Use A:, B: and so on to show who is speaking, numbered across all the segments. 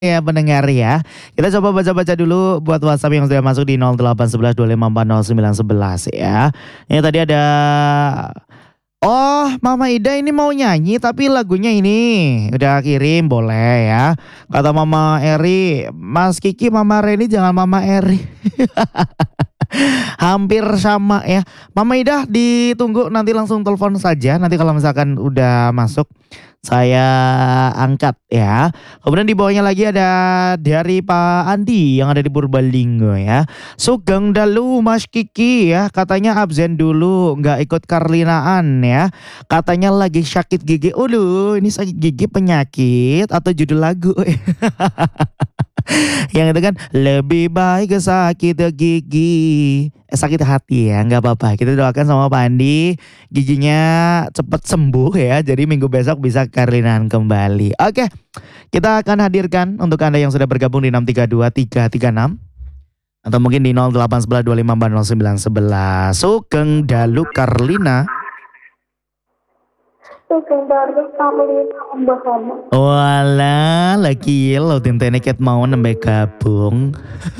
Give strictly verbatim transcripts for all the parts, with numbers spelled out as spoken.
A: Ya pendengar ya, kita coba baca-baca dulu buat WhatsApp yang sudah masuk di nol delapan satu satu dua lima empat nol sembilan satu satu ya. Ini tadi ada, oh Mama Ida ini mau nyanyi tapi lagunya ini udah kirim boleh ya. Kata Mama Eri, Mas Kiki Mama Reni jangan Mama Eri. Hampir sama ya. Mama Ida ditunggu nanti langsung telepon saja. Nanti kalau misalkan udah masuk saya angkat ya. Kemudian di bawahnya lagi ada dari Pak Andi yang ada di Purbalingga ya. Sugeng dalu Mas Kiki ya. Katanya absen dulu nggak ikut Karlinaan ya. Katanya lagi sakit gigi. Ulu ini sakit gigi penyakit atau judul lagu. Yang itu kan lebih baik sakit gigi eh, sakit hati ya, nggak apa-apa. Kita doakan sama Pak Andi giginya cepat sembuh ya. Jadi minggu besok bisa Karlinaan kembali. Oke, kita akan hadirkan untuk Anda yang sudah bergabung di enam tiga dua tiga tiga enam atau mungkin di nol delapan satu satu dua lima empat nol sembilan satu satu. Sugeng dalu Karlina. Walah, lagi lo tintene ket mau nembe gabung.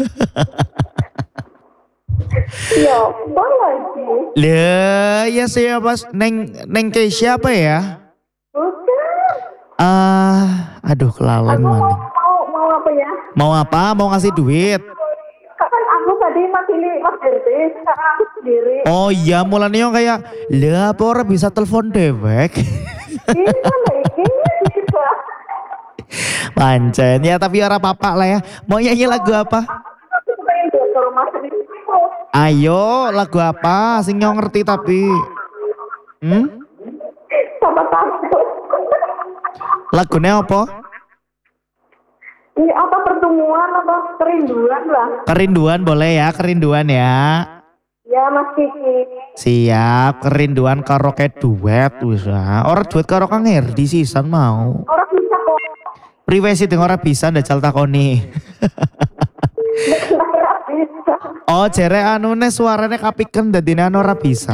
B: Ya, apa lagi?
A: Lah, ya siapa neng neng ke siapa ya?
B: Bukan.
A: Ah, aduh kelalen
B: Aku mau,
A: maning.
B: mau, mau apa ya?
A: Mau apa? Mau ngasih duit?
B: Kan aku tadi masih Mas Derti, sekarang aku sendiri.
A: Oh iya, mulanya yang kayak, lah apa orang bisa telepon dewek?
B: Ini kan lagi bisa.
A: Pancen ya, tapi orang papa lah ya. Mau nyanyi lagu apa?
B: Aku pengen dokter Mas Derti.
A: Ayo, lagu apa? Sing nyong ngerti tapi. Hmm?
B: Sama takut.
A: Lagunya apa?
B: Ini apa pertemuan apa kerinduan lah.
A: Kerinduan boleh ya, kerinduan ya.
B: Ya Mas Kiki.
A: Siap, kerinduan karaoke duet bisa. Orang duet karo Kang Herdi sisan mau.
B: Orang bisa kok.
A: Priwesi dengan orang bisa ndak cal takoni.
B: Orang bisa.
A: Oh, jere anune suaranya kapiken dadine ora bisa.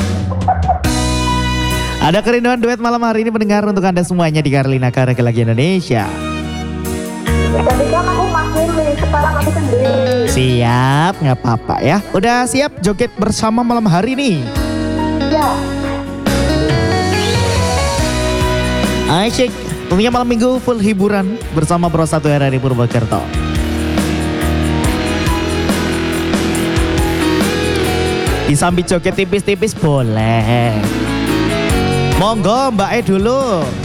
A: Ada kerinduan duet malam hari ini pendengar untuk Anda semuanya di Karlina Karya Lagi Indonesia.
B: Tadi kan aku makin nih, sekarang aku sendiri.
A: Siap, nggak apa-apa ya. Udah siap joget bersama malam hari ini?
B: Ya.
A: Asyik, tentunya malam minggu full hiburan bersama Pro satu R R I Purwokerto. Disambi joget tipis-tipis boleh. Monggo Mbak E dulu.